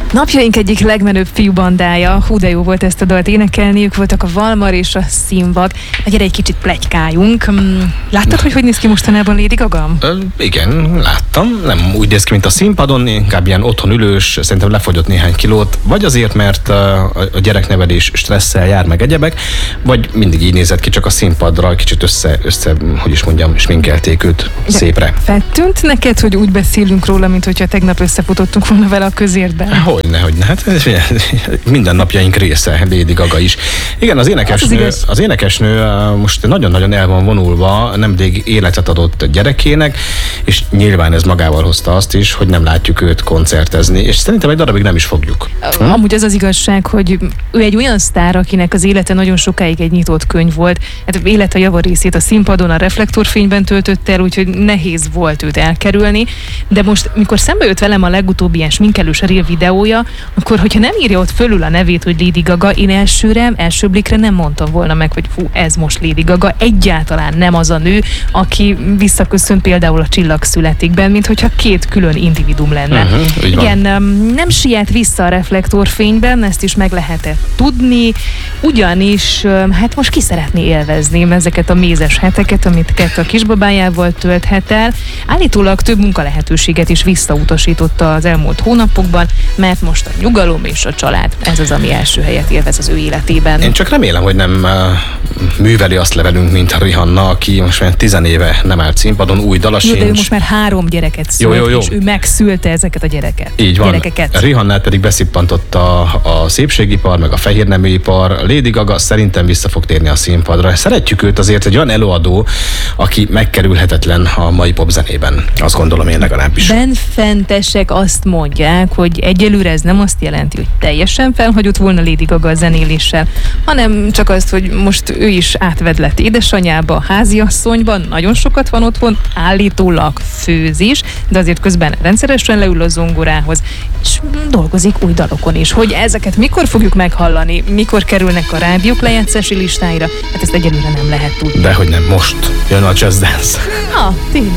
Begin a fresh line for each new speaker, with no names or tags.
Napjaink egyik legmenőbb fiúbandája. Hú, de jó volt ezt a dalt énekelni. Ők voltak a Valmar és a Színvad. Gyere, egy kicsit pletykáljunk. Láttad, hogy néz ki mostanában Lady Gaga?
Igen, láttam. Nem úgy néz ki, mint a színpadon, inkább ilyen otthon ülős, szerintem lefogyott néhány kilót, vagy azért, mert a gyereknevelés stresszel jár, meg egyebek, vagy mindig így nézett ki, csak a színpadra kicsit össze hogy is mondjam, sminkelték őt szépre.
Feltűnt neked, hogy úgy beszélünk róla, mint hogyha tegnap összefutottunk volna vele a közértben?
Hogyne. Hát minden napjaink része Lady Gaga is. Igen, az énekesnő most nagyon-nagyon el van vonulva, nemrég életet adott gyerekének, és nyilván ez magával hozta azt is, hogy nem látjuk őt koncertezni, és szerintem egy darabig nem is fogjuk.
Amúgy az igazság, hogy ő egy olyan sztár, akinek az élete nagyon sokáig egy nyitott könyv volt. Hát élete javarészét a színpadon, a reflektorfényben töltött el, úgyhogy nehéz volt őt elkerülni, de most, mikor szembe jött velem a legutóbbi ilyen sminkelős reel videója, akkor, hogyha nem írja ott fölül a nevét, hogy Lady Gaga, én első blikre nem mondtam volna meg, hogy fú, ez most Lady Gaga, egyáltalán nem az a nő, aki visszaköszön például a Csillag születikben, mint hogyha két külön individum lenne. Igen, nem siet vissza a reflektorfényben, ezt is meg lehetett tudni, ugyanis hát most ki szeretné élvezni ezeket a mézes heteket, amit a kisbabájával tölthet el. Állítólag több munkalehetőséget is visszautasította az elmúlt hónapokban, mert most a nyugalom és a család, ez az, ami első helyet élvez az ő életében.
Én csak remélem, hogy nem műveli azt le velünk, mint a Rihanna, aki most már 10 éve nem állt színpadon, új dala sincs.
De ő most már 3 gyereket szült, és ő megszülte ezeket a gyerekeket.
Rihannát pedig beszippantotta a szépségipar, meg a fehérneműipar. Lady Gaga szerintem vissza fog térni a színpadra. Szeretjük őt, azért egy olyan előadó, aki megkerülhetetlen a mai popzenében. Azt gondolom én legalábbis.
Benfentesek azt mondják, hogy egyelőre ez nem azt jelenti, hogy teljesen felhagyott volna Lady Gaga a zenéléssel, hanem csak azt, hogy most ő is átvedlett édesanyába, háziasszonyban, nagyon sokat van otthon, állítólag főzés, de azért közben rendszeresen leül a zongorához, és dolgozik új dalokon is. Hogy ezeket mikor fogjuk meghallani, mikor kerülnek a rádiók lejátszási listáira, hát ezt egyelőre nem lehet tudni.
Dehogy nem, most jön a Just Dance.
Tényleg.